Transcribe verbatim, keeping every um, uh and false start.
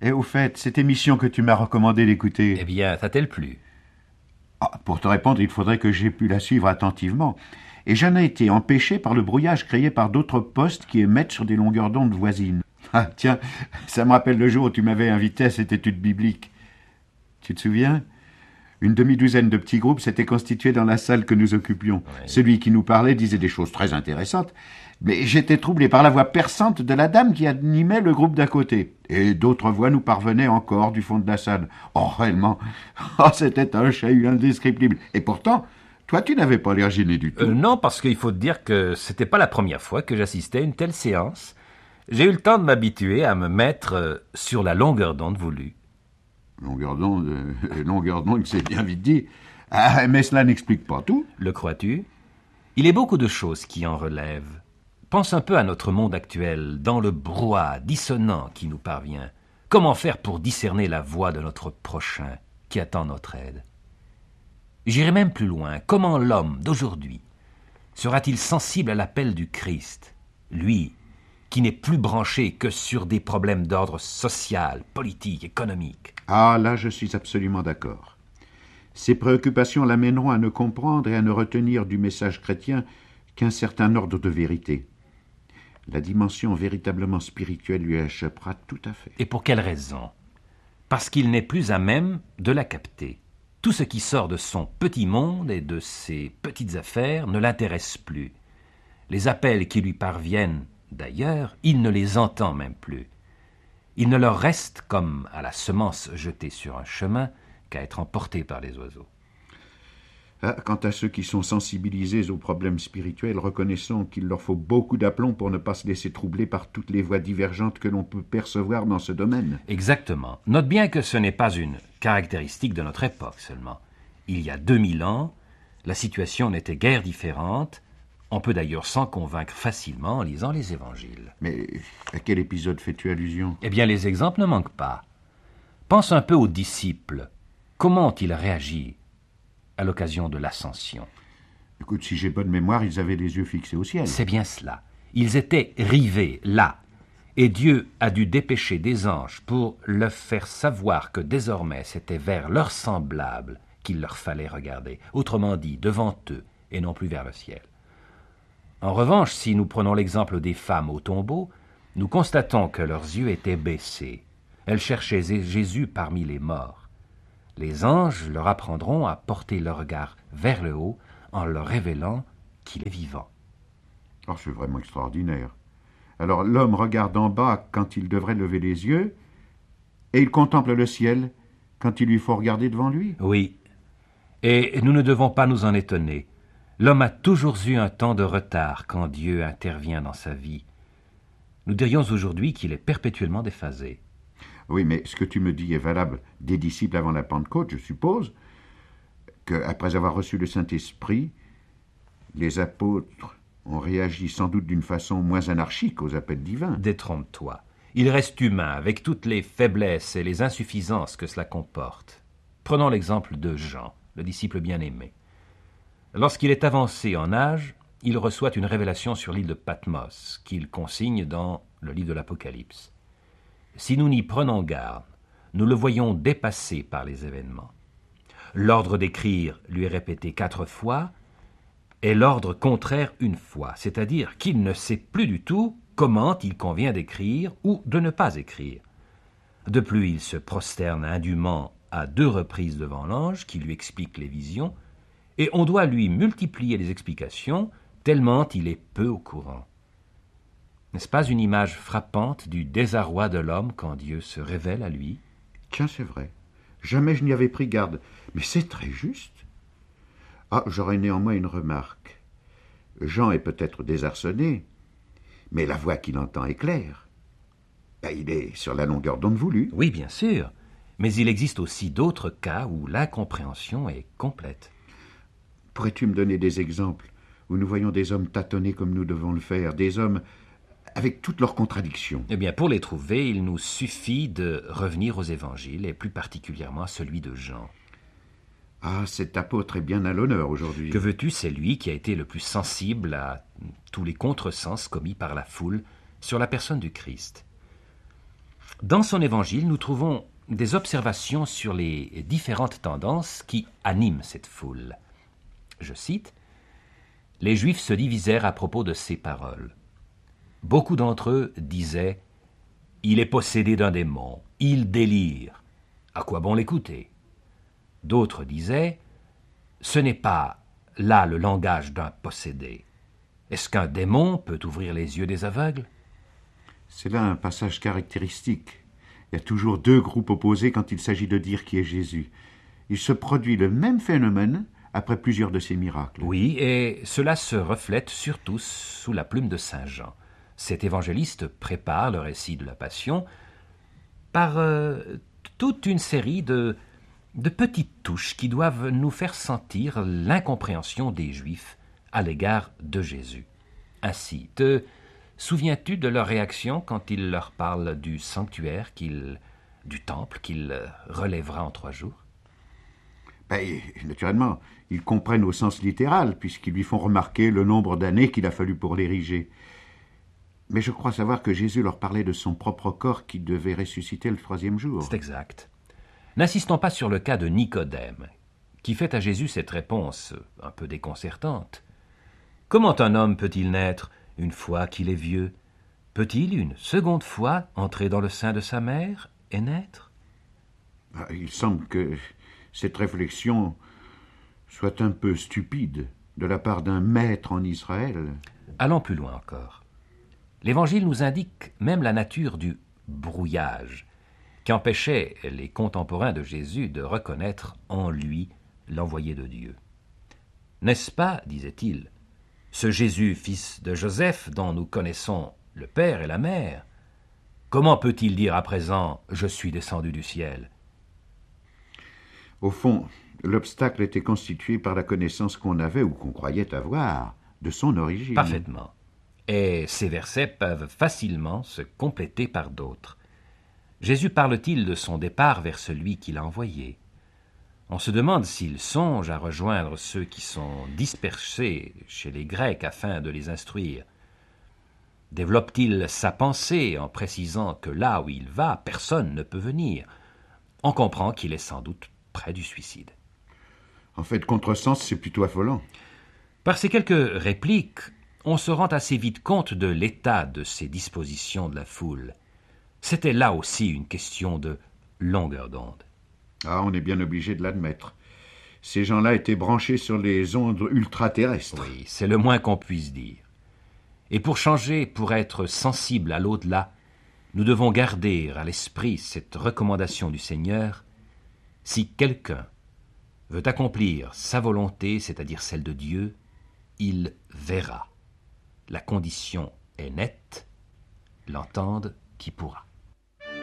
Et au fait, cette émission que tu m'as recommandé d'écouter... Eh bien, t'a-t-elle plu? Ah, pour te répondre, il faudrait que j'aie pu la suivre attentivement. Et j'en ai été empêché par le brouillage créé par d'autres postes qui émettent sur des longueurs d'onde voisines. Ah, tiens, ça me rappelle le jour où tu m'avais invité à cette étude biblique. Tu te souviens? Une demi-douzaine de petits groupes s'étaient constitués dans la salle que nous occupions. Oui. Celui qui nous parlait disait des choses très intéressantes, mais j'étais troublé par la voix perçante de la dame qui animait le groupe d'à côté. Et d'autres voix nous parvenaient encore du fond de la salle. Oh, réellement, oh, c'était un chahut indescriptible. Et pourtant, toi, tu n'avais pas l'air gêné du tout. Euh, non, parce qu'il faut te dire que c'était pas la première fois que j'assistais à une telle séance. J'ai eu le temps de m'habituer à me mettre euh, sur la longueur d'onde voulue. Longueur d'onde, euh, longueur d'onde, c'est bien vite dit. Ah, mais cela n'explique pas tout. Le crois-tu? Il est beaucoup de choses qui en relèvent. Pense un peu à notre monde actuel, dans le brouhaha dissonant qui nous parvient. Comment faire pour discerner la voix de notre prochain qui attend notre aide? J'irai même plus loin. Comment l'homme d'aujourd'hui sera-t-il sensible à l'appel du Christ, lui qui n'est plus branché que sur des problèmes d'ordre social, politique, économique? Ah, là, je suis absolument d'accord. Ces préoccupations l'amèneront à ne comprendre et à ne retenir du message chrétien qu'un certain ordre de vérité. La dimension véritablement spirituelle lui échappera tout à fait. Et pour quelle raison? Parce qu'il n'est plus à même de la capter. Tout ce qui sort de son petit monde et de ses petites affaires ne l'intéresse plus. Les appels qui lui parviennent, d'ailleurs, il ne les entend même plus. Il ne leur reste, comme à la semence jetée sur un chemin, qu'à être emporté par les oiseaux. Ah, quant à ceux qui sont sensibilisés aux problèmes spirituels, reconnaissons qu'il leur faut beaucoup d'aplomb pour ne pas se laisser troubler par toutes les voix divergentes que l'on peut percevoir dans ce domaine. Exactement. Note bien que ce n'est pas une caractéristique de notre époque seulement. Il y a deux mille ans, la situation n'était guère différente. On peut d'ailleurs s'en convaincre facilement en lisant les évangiles. Mais à quel épisode fais-tu allusion? Eh bien, les exemples ne manquent pas. Pense un peu aux disciples. Comment ont-ils réagi à l'occasion de l'ascension? Écoute, si j'ai bonne mémoire, ils avaient les yeux fixés au ciel. C'est bien cela. Ils étaient rivés, là. Et Dieu a dû dépêcher des anges pour leur faire savoir que désormais c'était vers leurs semblables qu'il leur fallait regarder. Autrement dit, devant eux, et non plus vers le ciel. En revanche, si nous prenons l'exemple des femmes au tombeau, nous constatons que leurs yeux étaient baissés. Elles cherchaient Jésus parmi les morts. Les anges leur apprendront à porter leur regard vers le haut en leur révélant qu'il est vivant. Oh, c'est vraiment extraordinaire. Alors l'homme regarde en bas quand il devrait lever les yeux, et il contemple le ciel quand il lui faut regarder devant lui. Oui, et nous ne devons pas nous en étonner. L'homme a toujours eu un temps de retard quand Dieu intervient dans sa vie. Nous dirions aujourd'hui qu'il est perpétuellement déphasé. Oui, mais ce que tu me dis est valable des disciples avant la Pentecôte, je suppose, qu'après avoir reçu le Saint-Esprit, les apôtres ont réagi sans doute d'une façon moins anarchique aux appels divins. Détrompe-toi. Il reste humain, avec toutes les faiblesses et les insuffisances que cela comporte. Prenons l'exemple de Jean, le disciple bien-aimé. Lorsqu'il est avancé en âge, il reçoit une révélation sur l'île de Patmos, qu'il consigne dans le livre de l'Apocalypse. Si nous n'y prenons garde, nous le voyons dépassé par les événements. L'ordre d'écrire lui est répété quatre fois, et l'ordre contraire une fois, c'est-à-dire qu'il ne sait plus du tout comment il convient d'écrire ou de ne pas écrire. De plus, il se prosterne indûment à deux reprises devant l'ange qui lui explique les visions, et on doit lui multiplier les explications tellement il est peu au courant. N'est-ce pas une image frappante du désarroi de l'homme quand Dieu se révèle à lui? Tiens, c'est vrai. Jamais je n'y avais pris garde. Mais c'est très juste. Ah, j'aurais néanmoins une remarque. Jean est peut-être désarçonné, mais la voix qu'il entend est claire. Ben, il est sur la longueur d'onde voulue. Oui, bien sûr. Mais il existe aussi d'autres cas où l'incompréhension est complète. Pourrais-tu me donner des exemples où nous voyons des hommes tâtonner comme nous devons le faire, des hommes avec toutes leurs contradictions? Eh bien, pour les trouver, il nous suffit de revenir aux évangiles, et plus particulièrement à celui de Jean. Ah, cet apôtre est bien à l'honneur aujourd'hui. Que veux-tu, c'est lui qui a été le plus sensible à tous les contresens commis par la foule sur la personne du Christ. Dans son évangile, nous trouvons des observations sur les différentes tendances qui animent cette foule. Je cite, « Les Juifs se divisèrent à propos de ces paroles. Beaucoup d'entre eux disaient « Il est possédé d'un démon, il délire. À quoi bon l'écouter ?» D'autres disaient « Ce n'est pas là le langage d'un possédé. Est-ce qu'un démon peut ouvrir les yeux des aveugles ?» C'est là un passage caractéristique. Il y a toujours deux groupes opposés quand il s'agit de dire qui est Jésus. Il se produit le même phénomène après plusieurs de ces miracles. Oui, et cela se reflète surtout sous la plume de saint Jean. Cet évangéliste prépare le récit de la Passion par euh, toute une série de, de petites touches qui doivent nous faire sentir l'incompréhension des Juifs à l'égard de Jésus. Ainsi, te souviens-tu de leur réaction quand il leur parle du sanctuaire, qu'il, du temple qu'il relèvera en trois jours? Ben, naturellement, ils comprennent au sens littéral, puisqu'ils lui font remarquer le nombre d'années qu'il a fallu pour l'ériger. Mais je crois savoir que Jésus leur parlait de son propre corps qui devait ressusciter le troisième jour. C'est exact. N'insistons pas sur le cas de Nicodème, qui fait à Jésus cette réponse un peu déconcertante. Comment un homme peut-il naître une fois qu'il est vieux? Peut-il une seconde fois entrer dans le sein de sa mère et naître? Il semble que cette réflexion soit un peu stupide de la part d'un maître en Israël. Allons plus loin encore. L'Évangile nous indique même la nature du brouillage qui empêchait les contemporains de Jésus de reconnaître en lui l'envoyé de Dieu. N'est-ce pas, disait-il, ce Jésus, fils de Joseph, dont nous connaissons le père et la mère? Comment peut-il dire à présent « Je suis descendu du ciel » ? Au fond, l'obstacle était constitué par la connaissance qu'on avait ou qu'on croyait avoir de son origine. Parfaitement. Et ces versets peuvent facilement se compléter par d'autres. Jésus parle-t-il de son départ vers celui qui l'a envoyé? On se demande s'il songe à rejoindre ceux qui sont dispersés chez les Grecs afin de les instruire. Développe-t-il sa pensée en précisant que là où il va, personne ne peut venir? On comprend qu'il est sans doute près du suicide. En fait, contresens, c'est plutôt affolant. Par ces quelques répliques, on se rend assez vite compte de l'état de ces dispositions de la foule. C'était là aussi une question de longueur d'onde. Ah, on est bien obligé de l'admettre. Ces gens-là étaient branchés sur les ondes ultra-terrestres. Oui, c'est le moins qu'on puisse dire. Et pour changer, pour être sensible à l'au-delà, nous devons garder à l'esprit cette recommandation du Seigneur. Si quelqu'un veut accomplir sa volonté, c'est-à-dire celle de Dieu, il verra. La condition est nette, l'entende qui pourra.